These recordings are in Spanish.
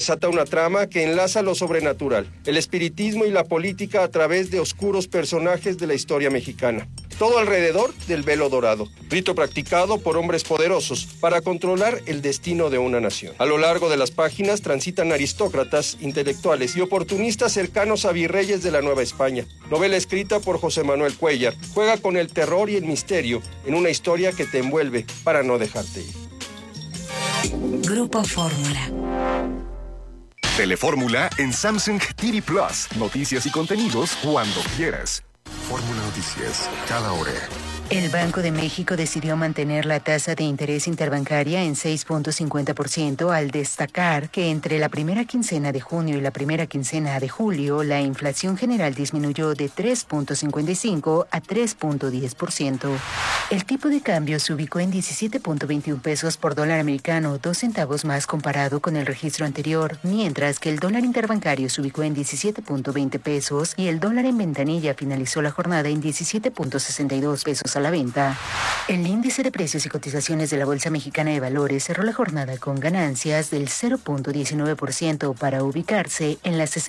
desata una trama que enlaza lo sobrenatural, el espiritismo y la política a través de oscuros personajes de la historia mexicana. Todo alrededor del velo dorado, rito practicado por hombres poderosos para controlar el destino de una nación. A lo largo de las páginas transitan aristócratas, intelectuales y oportunistas cercanos a virreyes de la Nueva España. Novela escrita por José Manuel Cuéllar, juega con el terror y el misterio en una historia que te envuelve para no dejarte ir. Grupo Fórmula. Telefórmula en Samsung TV Plus. Noticias y contenidos cuando quieras. Fórmula Noticias, cada hora. El Banco de México decidió mantener la tasa de interés interbancaria en 6.50% al destacar que entre la primera quincena de junio y la primera quincena de julio, la inflación general disminuyó de 3.55 a 3.10%. El tipo de cambio se ubicó en 17.21 pesos por dólar americano, 2 centavos más comparado con el registro anterior, mientras que el dólar interbancario se ubicó en 17.20 pesos y el dólar en ventanilla finalizó la jornada en 17.62 pesos a la venta. El índice de precios y cotizaciones de la Bolsa Mexicana de Valores cerró la jornada con ganancias del 0.19% para ubicarse en las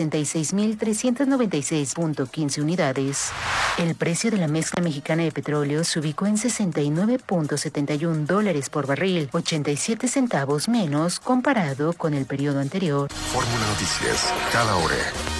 66.396.15 unidades. El precio de la mezcla mexicana de petróleo se ubicó en $69.71 por barril, 87 centavos menos comparado con el periodo anterior. Fórmula Noticias, cada hora.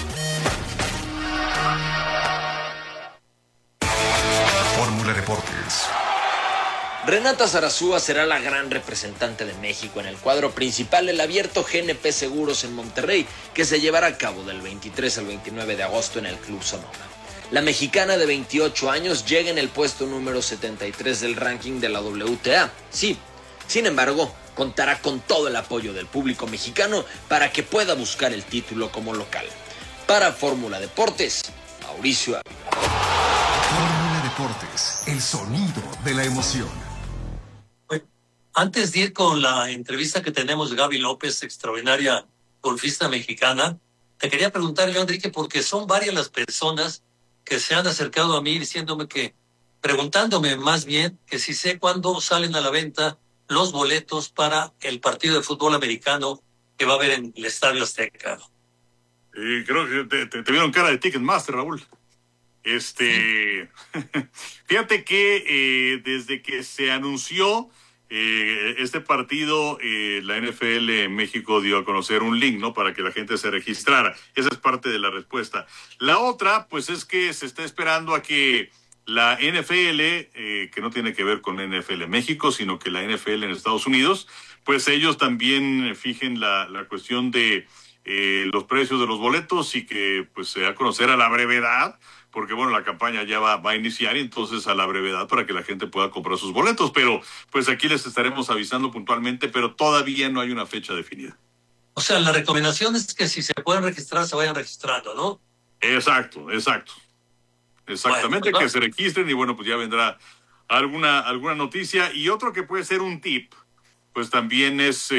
Fórmula Deportes. Renata Zarazúa será la gran representante de México en el cuadro principal del Abierto GNP Seguros en Monterrey, que se llevará a cabo del 23 al 29 de agosto en el Club Sonoma. La mexicana de 28 años llega en el puesto número 73 del ranking de la WTA. Sí, sin embargo, contará con todo el apoyo del público mexicano para que pueda buscar el título como local. Para Fórmula Deportes, Mauricio Ávila. Fórmula Deportes, el sonido de la emoción. Antes de ir con la entrevista que tenemos de Gaby López, extraordinaria golfista mexicana, te quería preguntar yo, Enrique, porque son varias las personas que se han acercado a mí preguntándome más bien que si sé cuándo salen a la venta los boletos para el partido de fútbol americano que va a haber en el Estadio Azteca. Creo que te vieron cara de Ticketmaster, Raúl. Sí. Fíjate que desde que se anunció este partido, la NFL en México dio a conocer un link, ¿no? Para que la gente se registrara. Esa es parte de la respuesta. La otra, pues es que se está esperando a que la NFL, que no tiene que ver con NFL en México, sino que la NFL en Estados Unidos, pues ellos también fijen la cuestión de los precios de los boletos y que pues se va a conocer a la brevedad, porque bueno, la campaña ya va a iniciar y entonces a la brevedad para que la gente pueda comprar sus boletos, pero pues aquí les estaremos avisando puntualmente, pero todavía no hay una fecha definida. O sea, la recomendación es que si se pueden registrar, se vayan registrando, ¿no? Exactamente, bueno, pues, que se registren y bueno, pues ya vendrá alguna noticia. Y otro que puede ser un tip, pues también es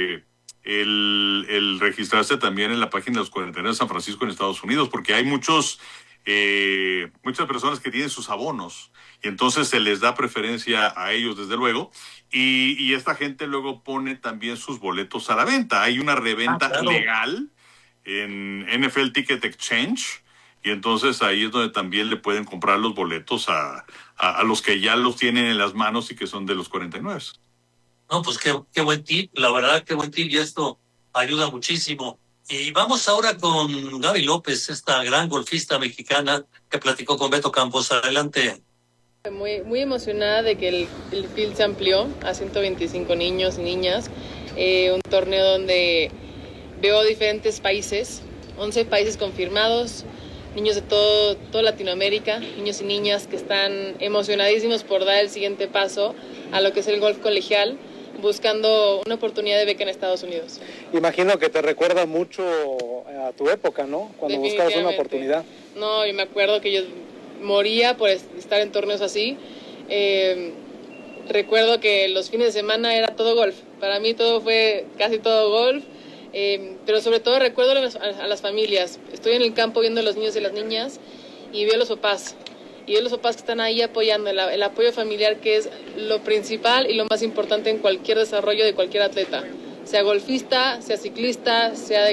el registrarse también en la página de los 49 de San Francisco en Estados Unidos, porque hay muchas personas que tienen sus abonos y entonces se les da preferencia a ellos desde luego y esta gente luego pone también sus boletos a la venta. Hay una reventa legal en NFL Ticket Exchange y entonces ahí es donde también le pueden comprar los boletos a los que ya los tienen en las manos y que son de los 49. No, pues qué buen tip, la verdad, qué buen tip, y esto ayuda muchísimo. Y vamos ahora con Gaby López, esta gran golfista mexicana que platicó con Beto Campos. Adelante. Muy emocionada de que el field se amplió a 125 niños y niñas. Un torneo donde veo diferentes países, 11 países confirmados, niños de toda Latinoamérica, niños y niñas que están emocionadísimos por dar el siguiente paso a lo que es el golf colegial, buscando una oportunidad de beca en Estados Unidos. Imagino que te recuerda mucho a tu época, ¿no? Cuando buscabas una oportunidad. No, yo me acuerdo que yo moría por estar en torneos así. Recuerdo que los fines de semana era todo golf. Para mí casi todo golf. Pero sobre todo recuerdo a las familias. Estoy en el campo viendo a los niños y las niñas y veo a los papás. Y veo a los papás que están ahí apoyando, el apoyo familiar, que es lo principal y lo más importante en cualquier desarrollo de cualquier atleta. Sea golfista, sea ciclista, sea de